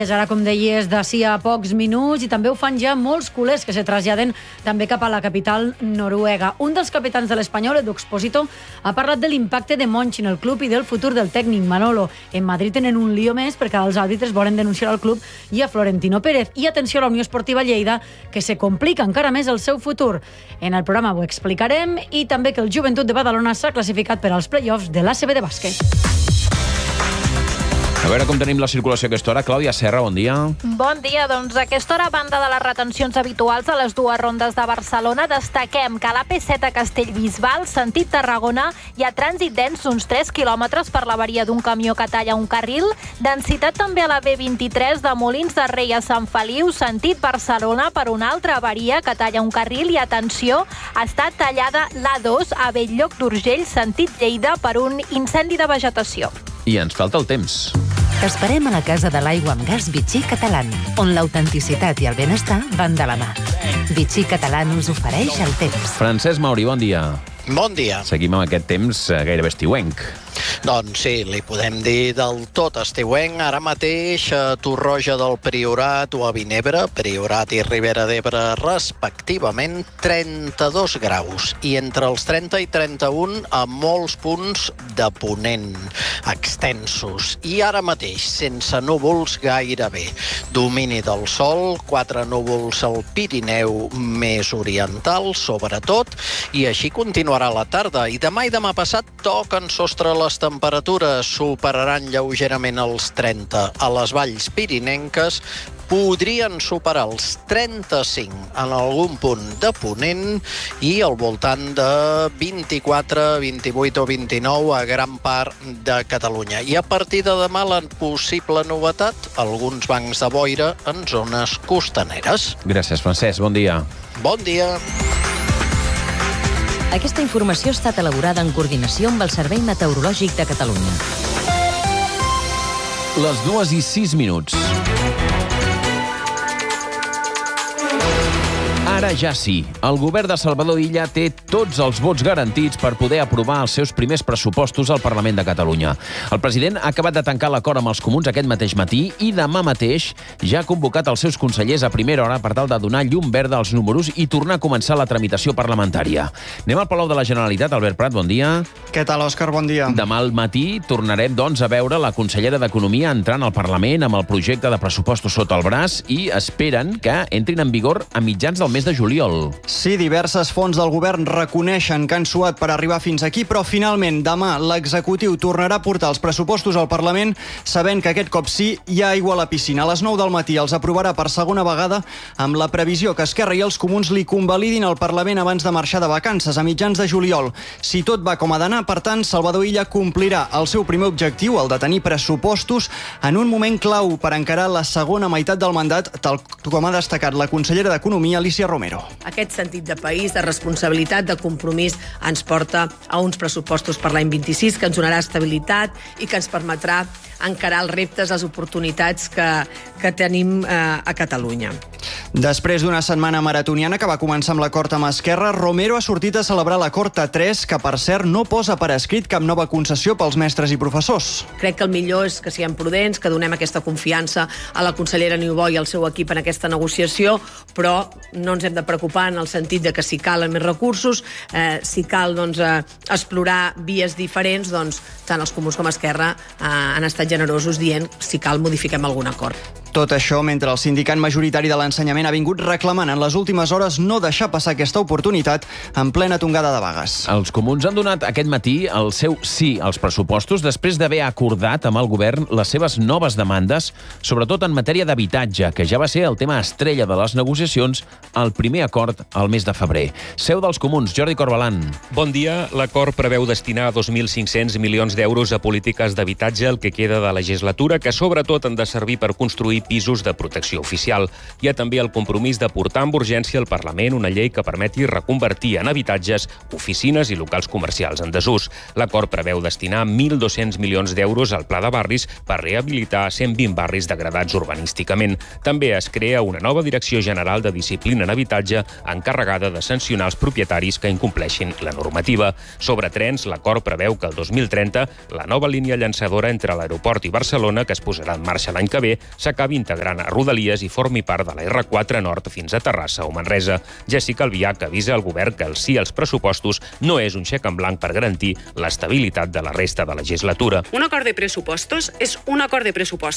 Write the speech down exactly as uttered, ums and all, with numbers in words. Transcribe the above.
Ara, com deies, d'ací a pocs minuts, i també ho fan ja molts culers que se traslladen també cap a la capital noruega. Un dels capitans de l'Espanyol, Edu Expósito, ha parlat de l'impacte de Monchi en el club i del futur del tècnic Manolo. En Madrid tenen un lío més perquè els àrbitres volen denunciar al club i a Florentino Pérez. I atenció a la Unió Esportiva Lleida, que se complica encara més el seu futur. En el programa ho explicarem, i també que el Joventut de Badalona s'ha classificat per als play-offs de l'A C B de bàsquet. A veure com tenim la circulació a aquesta hora. Clàudia Serra, bon dia. Bon dia. Doncs a aquesta hora, a banda de les retencions habituals a les dues rondes de Barcelona, destaquem que a l'A P set a Castellbisbal, sentit Tarragona, hi ha trànsit dens d'uns tres quilòmetres per l'avaria d'un camió que talla un carril. Densitat també a la B vint-i-tres de Molins de Rei a Sant Feliu, sentit Barcelona, per una altra avaria que talla un carril. I atenció, està tallada l'A dos a Bell-lloc d'Urgell, sentit Lleida, per un incendi de vegetació. I ens falta el temps. T'esperem a la Casa de l'Aigua amb Gas Vichy Catalán, on l'autenticitat i el benestar van de la mà. Vichy Catalán us ofereix el temps. Francesc Mauri, bon dia. Bon dia. Seguim amb aquest temps gairebé estiuenc. Doncs sí, li podem dir del tot estiuenc. Ara mateix a Torroja del Priorat o a Vinebre, Priorat i Ribera d'Ebre respectivament, trenta-dos graus. I entre els trenta i trenta-un a molts punts de ponent extensos. I ara mateix, sense núvols gairebé. Domini del sol, quatre núvols al Pirineu més oriental, sobretot, i així continuarà la tarda. I demà i demà passat toquen sostre les temperatures, superaran lleugerament els trenta. A les valls pirinenques podrien superar els trenta-cinc en algun punt de ponent i al voltant de vint-i-quatre, vint-i-vuit o vint-i-nou a gran part de Catalunya. I a partir de demà la possible novetat, alguns bancs de boira en zones costaneres. Gràcies, Francesc. Bon dia. Bon dia. Aquesta informació ha estat elaborada en coordinació amb el Servei Meteorològic de Catalunya. Les dues i sis minuts. Ara ja sí. El govern de Salvador Illa té tots els vots garantits per poder aprovar els seus primers pressupostos al Parlament de Catalunya. El president ha acabat de tancar l'acord amb els comuns aquest mateix matí i demà mateix ja ha convocat els seus consellers a primera hora per tal de donar llum verda als números i tornar a començar la tramitació parlamentària. Anem al Palau de la Generalitat. Albert Prat, bon dia. Què tal, Òscar? Bon dia. Demà al matí tornarem, doncs, a veure la consellera d'Economia entrant al Parlament amb el projecte de pressupostos sota el braç i esperen que entrin en vigor a mitjans del mes de juliol. Sí, diverses fonts del govern reconeixen que han suat per arribar fins aquí, però finalment demà l'executiu tornarà a portar els pressupostos al Parlament sabent que aquest cop sí hi ha aigua a la piscina. A les nou del matí els aprovarà per segona vegada amb la previsió que Esquerra i els comuns li convalidin al Parlament abans de marxar de vacances a mitjans de juliol. Si tot va com ha d'anar, per tant, Salvador Illa complirà el seu primer objectiu, el de tenir pressupostos, en un moment clau per encarar la segona meitat del mandat, tal com ha destacat la consellera d'Economia, Alícia Romero. Aquest sentit de país, de responsabilitat, de compromís, ens porta a uns pressupostos per l'any vint-i-sis que ens donarà estabilitat i que ens permetrà encarar els reptes, les oportunitats que, que tenim eh, a Catalunya. Després d'una setmana maratoniana que va començar amb l'acord amb Esquerra, Romero ha sortit a celebrar l'acord A tres, que per cert no posa per escrit cap nova concessió pels mestres i professors. Crec que el millor és que siguem prudents, que donem aquesta confiança a la consellera Niubó i al seu equip en aquesta negociació, però no ens hem de preocupar en el sentit de que si calen més recursos, eh, si cal doncs, eh, explorar vies diferents, doncs tant els comuns com Esquerra eh, han estat generosos dient si cal modifiquem algun acord. Tot això mentre el sindicat majoritari de l'ensenyament ha vingut reclamant en les últimes hores no deixar passar aquesta oportunitat en plena tongada de vagues. Els comuns han donat aquest matí el seu sí als pressupostos després d'haver acordat amb el govern les seves noves demandes, sobretot en matèria d'habitatge, que ja va ser el tema estrella de les negociacions al primer acord al mes de febrer. Seu dels comuns, Jordi Corbalan. Bon dia. L'acord preveu destinar dos mil cinc-cents milions d'euros a polítiques d'habitatge el que queda de legislatura, que sobretot han de servir per construir pisos de protecció oficial. Hi ha també el compromís de portar amb urgència al Parlament una llei que permeti reconvertir en habitatges oficines i locals comercials en desús. L'acord preveu destinar mil dos-cents milions d'euros al Pla de Barris per rehabilitar cent vint barris degradats urbanísticament. També es crea una nova Direcció General de Disciplina en Habitatge encarregada de sancionar els propietaris que incompleixin la normativa. Sobre trens, l'acord preveu que el dos mil trenta la nova línia llançadora entre l'aeroport i Barcelona, que es posarà en marxa l'any que ve, s'acabi acabi integrant a Rodalies i formi part de la erre quatre Nord fins a Terrassa o Manresa. Jessica Albiach avisa al govern que el sí als pressupostos no és un xec en blanc per garantir l'estabilitat de la resta de legislatura. Un acord de pressupostos és un acord de pressupostos